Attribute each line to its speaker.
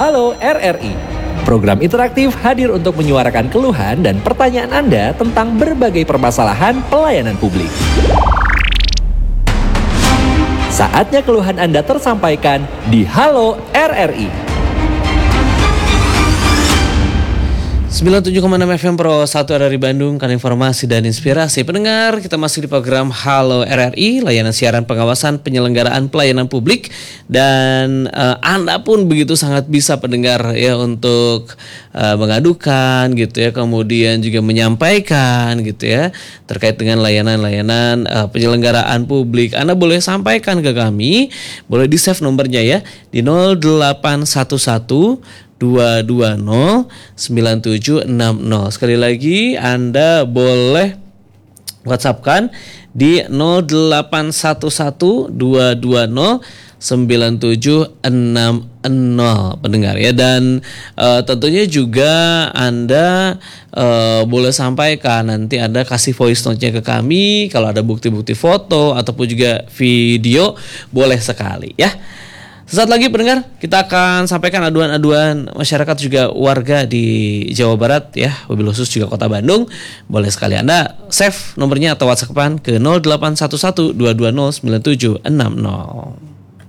Speaker 1: Halo RRI. Program interaktif hadir untuk menyuarakan keluhan dan pertanyaan Anda tentang berbagai permasalahan pelayanan publik. Saatnya keluhan Anda tersampaikan di Halo RRI.
Speaker 2: 97,6 FM Pro 1 RRI Bandung, kan informasi dan inspirasi. Pendengar, kita masih di program Halo RRI, layanan siaran pengawasan penyelenggaraan pelayanan publik. Dan Anda pun begitu sangat bisa pendengar ya untuk mengadukan gitu ya, kemudian juga menyampaikan gitu ya terkait dengan layanan-layanan penyelenggaraan publik. Anda boleh sampaikan ke kami, boleh di save nomornya ya di 0811 220 9760. Sekali lagi Anda boleh WhatsApp-kan di 0811 220 9760 pendengar ya. Dan tentunya juga Anda boleh sampaikan, nanti Anda kasih voice note-nya ke kami kalau ada bukti-bukti foto ataupun juga video, boleh sekali ya. Sesaat lagi pendengar, kita akan sampaikan aduan-aduan masyarakat juga warga di Jawa Barat ya, wabil khusus juga Kota Bandung. Boleh sekali Anda save nomornya atau WhatsApp-an ke 0811 220 9760.